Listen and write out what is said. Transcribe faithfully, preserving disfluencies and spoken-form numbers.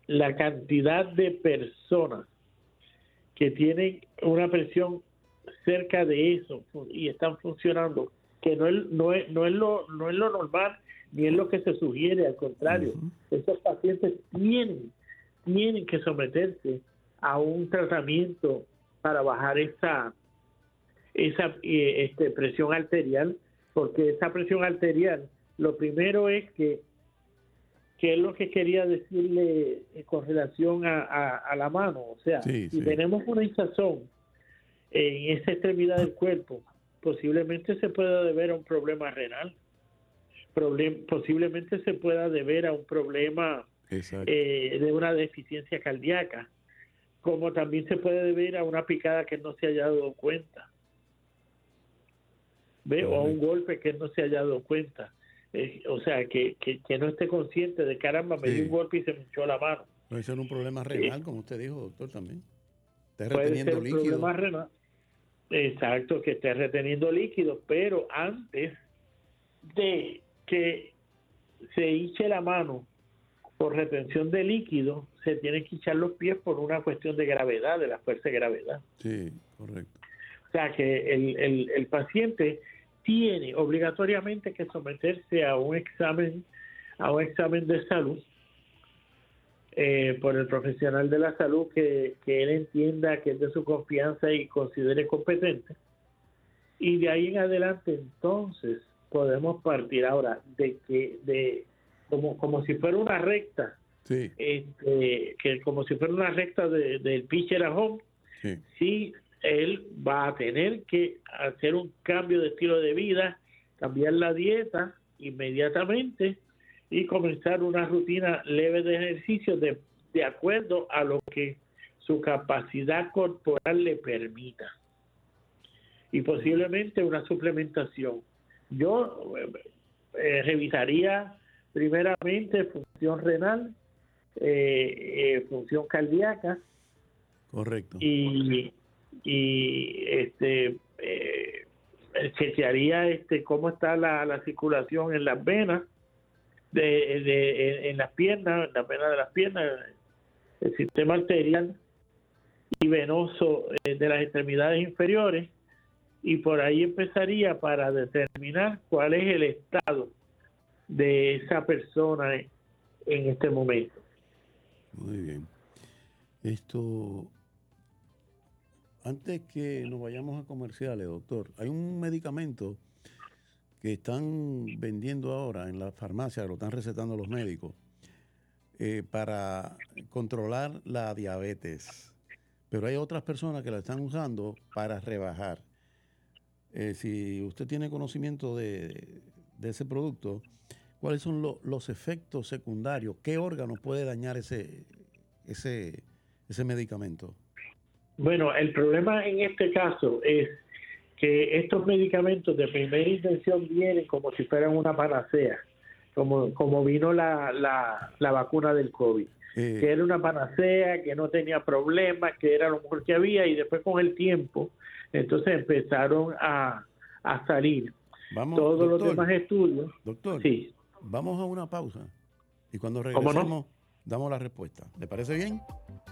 la cantidad de personas que tienen una presión cerca de eso y están funcionando, que no es, no es, no es, lo, no es lo normal ni es lo que se sugiere, al contrario, uh-huh. Estos pacientes tienen, tienen que someterse a un tratamiento para bajar esa, esa eh, este, presión arterial, porque esa presión arterial, lo primero es que que es lo que quería decirle eh, con relación a, a, a la mano. O sea, sí, si sí. tenemos una hinchazón en esa extremidad del cuerpo, posiblemente se pueda deber a un problema renal, Problem, posiblemente se pueda deber a un problema eh, de una deficiencia cardíaca, como también se puede deber a una picada que no se haya dado cuenta, ¿ve? O a un golpe que no se haya dado cuenta. Eh, o sea, que, que, que no esté consciente de caramba, me sí. dio un golpe y se me hinchó la mano. Puede ser un problema renal, eh, como usted dijo, doctor, también. Está puede ser un líquido. problema renal. Exacto, que esté reteniendo líquido, pero antes de que se hinche la mano por retención de líquido, se tienen que hinchar los pies por una cuestión de gravedad, de la fuerza de gravedad. Sí, correcto. O sea, que el, el, el paciente tiene obligatoriamente que someterse a un examen a un examen de salud eh, por el profesional de la salud que, que él entienda que es de su confianza y considere competente, y de ahí en adelante entonces podemos partir ahora de que de como como si fuera una recta, sí. este, que como si fuera una recta de, del pitcher a home, sí. sí, él va a tener que hacer un cambio de estilo de vida, cambiar la dieta inmediatamente y comenzar una rutina leve de ejercicio de, de acuerdo a lo que su capacidad corporal le permita. Y posiblemente una suplementación. Yo eh, revisaría primeramente función renal, eh, eh, función cardíaca. Correcto. Y y este eh, chequearía este cómo está la, la circulación en las venas de, de en, en las piernas, en las venas de las piernas, el sistema arterial y venoso eh, de las extremidades inferiores, y por ahí empezaría para determinar cuál es el estado de esa persona en, en este momento. Muy bien. Esto, antes que nos vayamos a comerciales, doctor, hay un medicamento que están vendiendo ahora en la farmacia, lo están recetando los médicos, eh, para controlar la diabetes. Pero hay otras personas que la están usando para rebajar. Eh, si usted tiene conocimiento de, de ese producto, ¿cuáles son lo, los efectos secundarios? ¿Qué órgano puede dañar ese, ese, ese medicamento? Bueno, el problema en este caso es que estos medicamentos de primera intención vienen como si fueran una panacea, como, como vino la, la, la vacuna del COVID, eh, que era una panacea, que no tenía problemas, que era lo mejor que había, y después con el tiempo, entonces empezaron a, a salir vamos, todos doctor, los demás estudios. Doctor, sí. Vamos a una pausa y cuando regresemos ¿Cómo no? damos la respuesta. ¿Le parece bien?